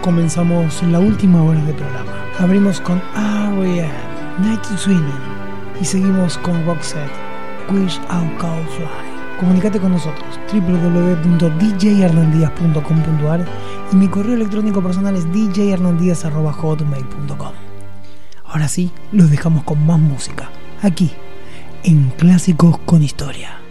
comenzamos la última hora de programa. Abrimos con R.E.M., Night Swimming, y seguimos con Roxette, Wish I Could Fly. Comunicate con nosotros, www.djhernandías.com.ar, y mi correo electrónico personal es djhernandías@hotmail.com. Ahora sí, los dejamos con más música, aquí, en Clásicos con Historia.